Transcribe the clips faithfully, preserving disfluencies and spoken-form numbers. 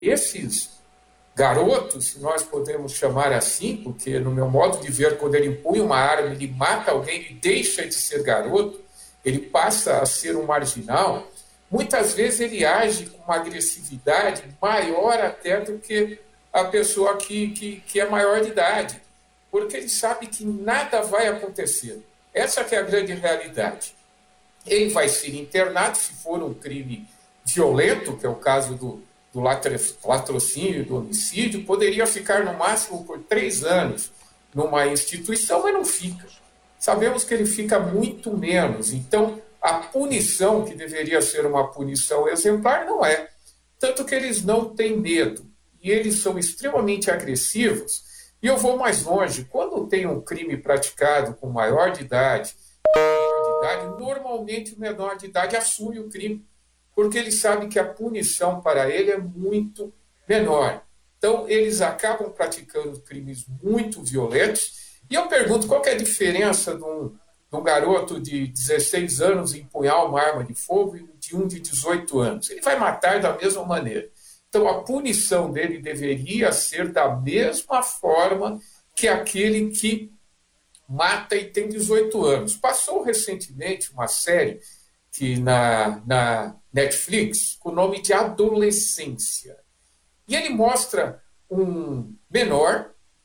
Esses garotos, se nós podemos chamar assim, porque no meu modo de ver, quando ele empunha uma arma, ele mata alguém, ele deixa de ser garoto, ele passa a ser um marginal, muitas vezes ele age com uma agressividade maior até do que a pessoa que, que, que é maior de idade, porque ele sabe que nada vai acontecer. Essa que é a grande realidade. Ele vai ser internado se for um crime violento, que é o caso do, do latrocínio, do homicídio, poderia ficar no máximo por três anos numa instituição, mas não fica. Sabemos que ele fica muito menos. Então, a punição, que deveria ser uma punição exemplar, não é. Tanto que eles não têm medo. E eles são extremamente agressivos. E eu vou mais longe. Quando tem um crime praticado com maior de idade, menor de idade, normalmente o menor de idade assume o crime, porque ele sabe que a punição para ele é muito menor. Então, eles acabam praticando crimes muito violentos. E eu pergunto, qual que é a diferença de um, de um garoto de dezesseis anos empunhar uma arma de fogo e de um de dezoito anos? Ele vai matar da mesma maneira. Então, a punição dele deveria ser da mesma forma que aquele que mata e tem dezoito anos. Passou recentemente uma série que na, na Netflix com o nome de Adolescência. E ele mostra um menor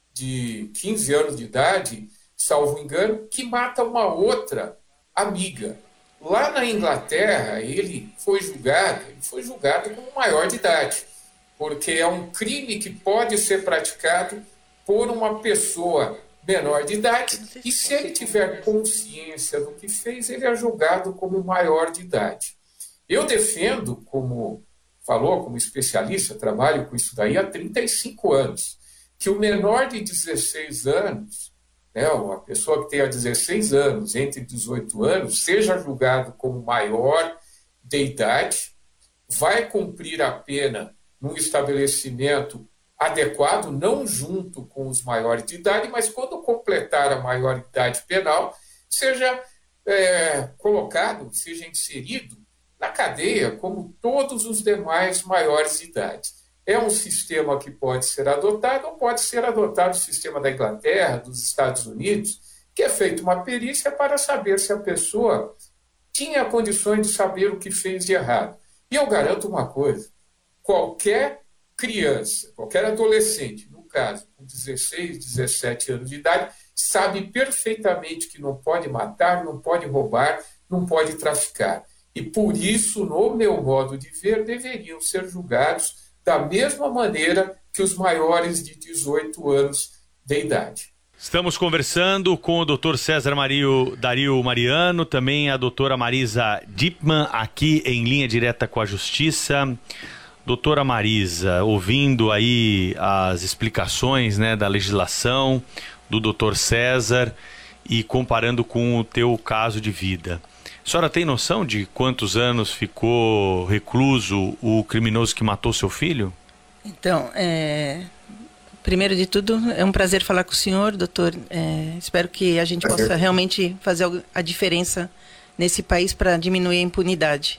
de quinze anos de idade, salvo engano, que mata uma outra amiga. Lá na Inglaterra, ele foi julgado, ele foi julgado como maior de idade, porque é um crime que pode ser praticado por uma pessoa menor de idade, e se ele tiver consciência do que fez, ele é julgado como maior de idade. Eu defendo, como falou, como especialista, trabalho com isso daí há trinta e cinco anos, que o menor de dezesseis anos, né, uma pessoa que tenha dezesseis anos, entre dezoito anos, seja julgado como maior de idade, vai cumprir a pena num estabelecimento adequado, não junto com os maiores de idade, mas quando completar a maioridade penal, seja é, colocado, seja inserido na cadeia como todos os demais maiores de idade. É um sistema que pode ser adotado, ou pode ser adotado o sistema da Inglaterra, dos Estados Unidos, que é feita uma perícia para saber se a pessoa tinha condições de saber o que fez de errado. E eu garanto uma coisa, qualquer criança, qualquer adolescente, no caso, com dezesseis, dezessete anos de idade, sabe perfeitamente que não pode matar, não pode roubar, não pode traficar. E por isso, no meu modo de ver, deveriam ser julgados da mesma maneira que os maiores de dezoito anos de idade. Estamos conversando com o doutor César Mario, Dario Mariano, também a doutora Marisa Dipman, aqui em Linha Direta com a Justiça. Doutora Marisa, ouvindo aí as explicações, né, da legislação do doutor César e comparando com o teu caso de vida, a senhora tem noção de quantos anos ficou recluso o criminoso que matou seu filho? Então, é... primeiro de tudo, é um prazer falar com o senhor, doutor. É... Espero que a gente possa realmente fazer a diferença nesse país para diminuir a impunidade.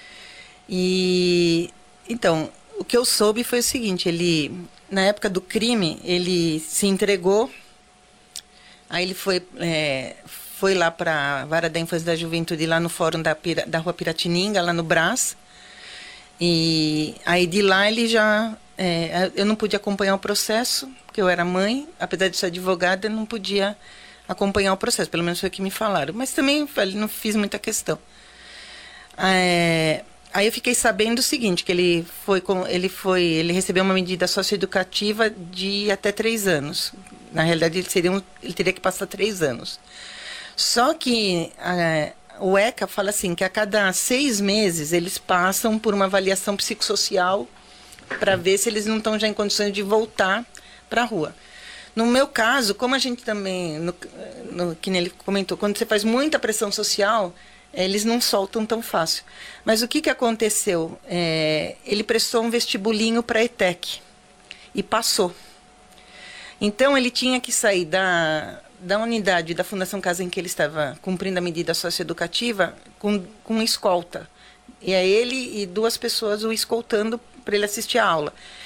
E... Então, o que eu soube foi o seguinte, ele, na época do crime, ele se entregou, aí ele foi, é, foi lá para a Vara da Infância e da Juventude, lá no Fórum da, Pira, da Rua Piratininga, lá no Brás, e aí de lá ele já, é, eu não pude acompanhar o processo, porque eu era mãe, apesar de ser advogada, eu não podia acompanhar o processo, pelo menos foi o que me falaram, mas também não fiz muita questão. É... Aí eu fiquei sabendo o seguinte, que ele foi, ele foi, ele recebeu uma medida socioeducativa de até três anos. Na realidade, ele, seria um, ele teria que passar três anos. Só que a, o ECA fala assim, que a cada seis meses eles passam por uma avaliação psicossocial para ver se eles não estão já em condições de voltar para a rua. No meu caso, como a gente também, no, no, que ele comentou, quando você faz muita pressão social, eles não soltam tão fácil. Mas o que, que aconteceu? É, ele prestou um vestibulinho para a ETEC e passou. Então, ele tinha que sair da, da unidade da Fundação Casa em que ele estava cumprindo a medida socioeducativa com, com escolta. E é ele e duas pessoas o escoltando para ele assistir a aula.